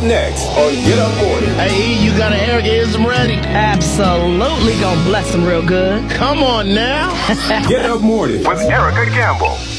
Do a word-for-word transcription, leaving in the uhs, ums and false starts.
next on Get Up Morning. Hey, E, you got an Eric-ism ready? Absolutely gonna bless them real good. Come on now. Get Up Morning with Erica Campbell.